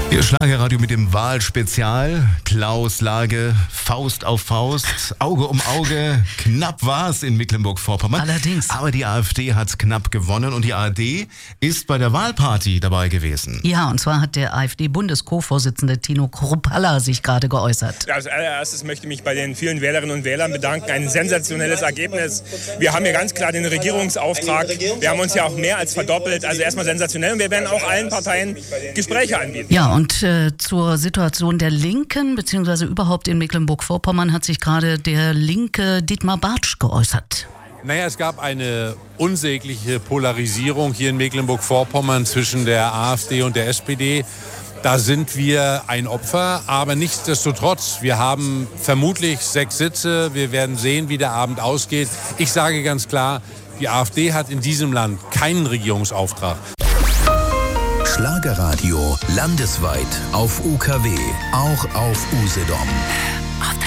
Ihr Schlagerradio mit dem Wahlspezial. Klaus Lage, Faust auf Faust, Auge um Auge. Knapp war es in Mecklenburg-Vorpommern. Allerdings. Aber die AfD hat knapp gewonnen und die ARD ist bei der Wahlparty dabei gewesen. Ja, und zwar hat der AfD-Bundes-Co-Vorsitzende Tino Kruppalla sich gerade geäußert. Als allererstes möchte ich mich bei den vielen Wählerinnen und Wählern bedanken. Ein sensationelles Ergebnis. Wir haben hier ganz klar den Regierungsauftrag. Wir haben uns ja auch mehr als verdoppelt. Also erstmal sensationell. Und wir werden auch allen Parteien Gespräche anbieten. Ja, und zur Situation der Linken, beziehungsweise überhaupt in Mecklenburg-Vorpommern, hat sich gerade der linke Dietmar Bartsch geäußert. Naja, es gab eine unsägliche Polarisierung hier in Mecklenburg-Vorpommern zwischen der AfD und der SPD. Da sind wir ein Opfer, aber nichtsdestotrotz, wir haben vermutlich 6 Sitze. Wir werden sehen, wie der Abend ausgeht. Ich sage ganz klar, die AfD hat in diesem Land keinen Regierungsauftrag. Schlagerradio landesweit auf UKW, auch auf Usedom.